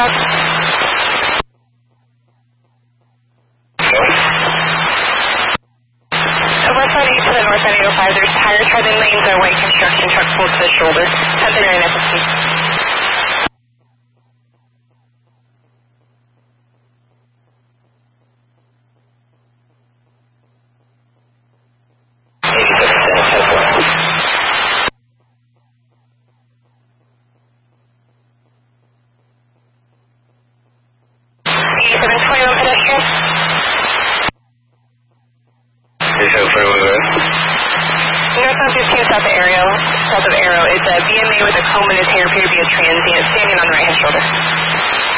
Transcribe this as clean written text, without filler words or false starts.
south. West side east to the north side 805, there's tire treading lanes, a white construction truck pulled to the shoulder. 1039 FST. South of Arrow is a BMA with a coma in his hair appear to be a transient standing on the right hand shoulder.